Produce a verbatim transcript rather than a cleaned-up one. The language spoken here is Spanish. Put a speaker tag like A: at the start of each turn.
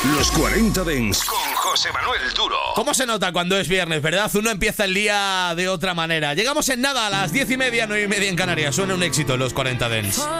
A: Los cuarenta Dents con José Manuel Duro.
B: ¿Cómo se nota cuando es viernes, verdad? Uno empieza el día de otra manera. Llegamos en nada a las diez y media, nueve y media en Canarias. Suena un éxito Los cuarenta Dents.